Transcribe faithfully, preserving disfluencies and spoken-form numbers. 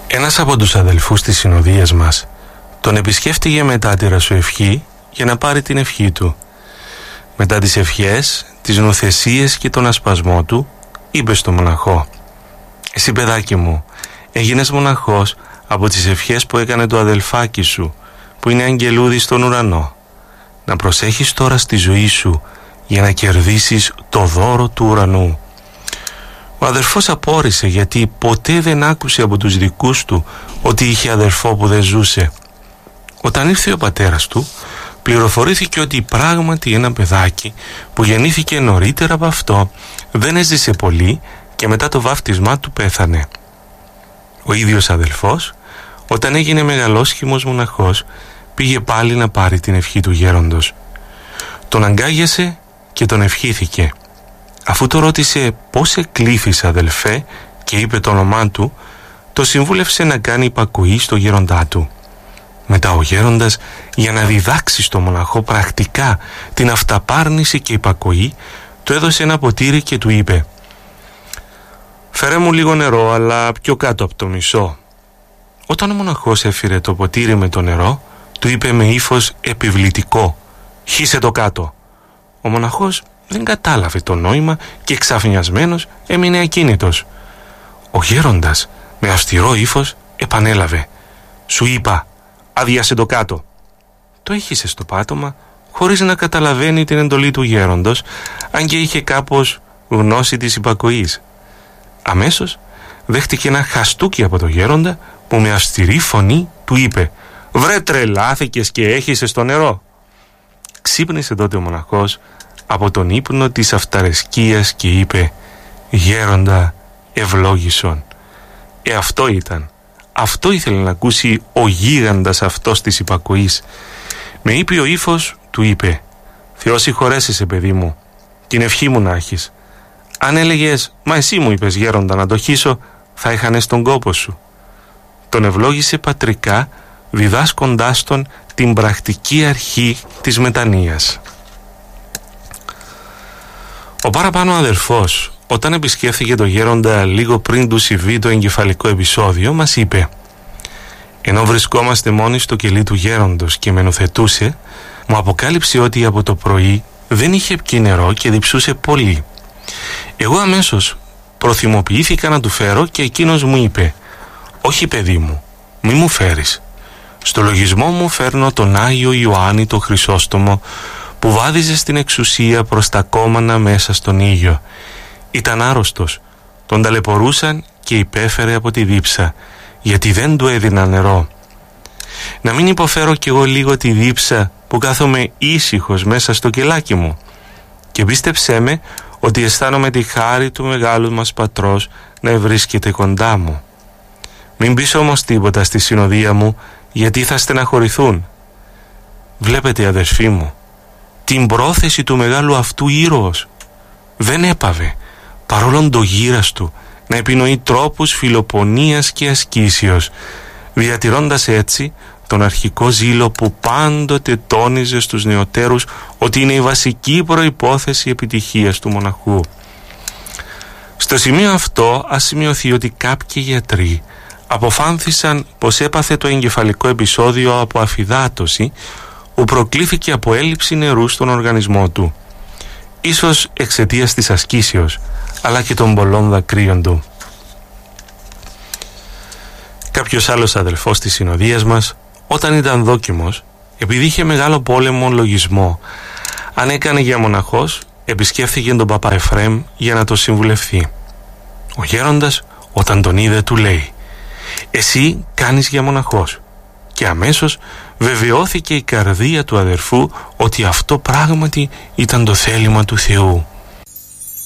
Ένας από τους αδελφούς της συνοδείας μας τον επισκέφτηκε μετά τη ρασοευχή για να πάρει την ευχή του. Μετά τις ευχές, τις νουθεσίες και τον ασπασμό του, είπε στο μοναχό: «Εσύ, παιδάκι μου, έγινες μοναχός από τις ευχές που έκανε το αδελφάκι σου, που είναι αγγελούδι στον ουρανό. Να προσέχεις τώρα στη ζωή σου για να κερδίσεις το δώρο του ουρανού». Ο αδερφός απόρρισε, γιατί ποτέ δεν άκουσε από τους δικούς του ότι είχε αδερφό που δεν ζούσε. Όταν ήρθε ο πατέρας του, πληροφορήθηκε ότι πράγματι ένα παιδάκι που γεννήθηκε νωρίτερα από αυτό δεν έζησε πολύ και μετά το βάφτισμά του πέθανε. Ο ίδιος αδελφός, όταν έγινε μεγαλόσχημος μοναχός, πήγε πάλι να πάρει την ευχή του γέροντος. Τον αγκάγιασε και τον ευχήθηκε. Αφού το ρώτησε πώς εκλήφεις, αδελφέ, και είπε το όνομά του, το συμβούλευσε να κάνει υπακοή στο γέροντά του. Μετά ο γέροντας, για να διδάξει στο μοναχό πρακτικά την αυταπάρνηση και υπακοή, του έδωσε ένα ποτήρι και του είπε: «Φέρε μου λίγο νερό, αλλά πιο κάτω από το μισό». Όταν ο μοναχός έφερε το ποτήρι με το νερό, του είπε με ύφος επιβλητικό: «Χύσε το κάτω». Ο μοναχός δεν κατάλαβε το νόημα και ξαφνιασμένος έμεινε ακίνητος. Ο γέροντας με αυστηρό ύφος επανέλαβε: «Σου είπα, άδειασε το κάτω». Το έχισε στο πάτωμα χωρίς να καταλαβαίνει την εντολή του γέροντος, αν και είχε κάπως γνώση της υπακοής. Αμέσως δέχτηκε ένα χαστούκι από το γέροντα, που με αυστηρή φωνή του είπε: «Βρε, τρελάθηκες και έχισες το νερό». Ξύπνησε τότε ο μοναχός από τον ύπνο της αυταρεσκίας και είπε: «Γέροντα, ευλόγησον». Ε, αυτό ήταν. Αυτό ήθελε να ακούσει ο γίγαντας αυτός της υπακοής. Με ήπιο ύφος του είπε: «Θεός συγχωρέσαι, παιδί μου, την ευχή μου να έχεις. Αν έλεγες, μα εσύ μου είπες, γέροντα, να το χύσω, θα έχανες τον κόπο σου». Τον ευλόγησε πατρικά, διδάσκοντάς τον την πρακτική αρχή της μετανοίας. Ο παραπάνω αδελφός, όταν επισκέφθηκε το γέροντα λίγο πριν του συμβεί το εγκεφαλικό επεισόδιο, μας είπε: «Ενώ βρισκόμαστε μόνοι στο κελί του γέροντος και με νουθετούσε, μου αποκάλυψε ότι από το πρωί δεν είχε πιει νερό και διψούσε πολύ. Εγώ αμέσως προθυμοποιήθηκα να του φέρω και εκείνος μου είπε: «Όχι, παιδί μου, μη μου φέρεις. Στο λογισμό μου φέρνω τον Άγιο Ιωάννη το Χρυσόστομο, που βάδιζε στην εξουσία προς τα κόμματα μέσα στον ήλιο. Ήταν άρρωστος, τον ταλαιπωρούσαν και υπέφερε από τη δίψα, γιατί δεν του έδινα νερό. Να μην υποφέρω κι εγώ λίγο τη δίψα που κάθομαι ήσυχος μέσα στο κελάκι μου? Και πίστεψέ με ότι αισθάνομαι τη χάρη του μεγάλου μας πατρός να βρίσκεται κοντά μου. Μην πεις όμως τίποτα στη συνοδεία μου, γιατί θα στεναχωρηθούν. Βλέπετε, αδερφοί μου, την πρόθεση του μεγάλου αυτού ήρωος. Δεν έπαβε, παρόλον το γύρας του, να επινοεί τρόπους φιλοπονίας και ασκήσεως, διατηρώντας έτσι τον αρχικό ζήλο που πάντοτε τόνιζε στους νεωτέρους ότι είναι η βασική προϋπόθεση επιτυχίας του μοναχού. Στο σημείο αυτό ας σημειωθεί ότι κάποιοι γιατροί αποφάνθησαν πως έπαθε το εγκεφαλικό επεισόδιο από αφυδάτωση, που προκλήθηκε από έλλειψη νερού στον οργανισμό του, ίσως εξαιτίας της ασκήσεως, αλλά και των πολλών δακρύων του. Κάποιος άλλος αδελφός της συνοδείας μας, όταν ήταν δόκιμος, επειδή είχε μεγάλο πόλεμο λογισμό, αν έκανε για μοναχός, επισκέφθηκε τον παπά Εφραίμ για να το συμβουλευθεί. Ο γέροντας, όταν τον είδε, του λέει: «Εσύ κάνεις για μοναχός». Και αμέσως βεβαιώθηκε η καρδία του αδερφού ότι αυτό πράγματι ήταν το θέλημα του Θεού.